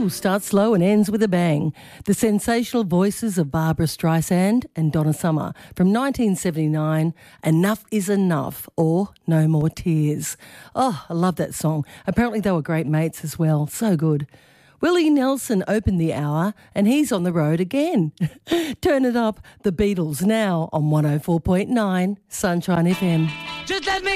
Ooh, starts slow and ends with a bang. The sensational voices of Barbara Streisand and Donna Summer from 1979, Enough is Enough, or No More Tears. Oh, I love that song. Apparently they were great mates as well. So good. Willie Nelson opened the hour and he's on the road again. Turn it up, the Beatles now on 104.9 Sunshine FM. Just let me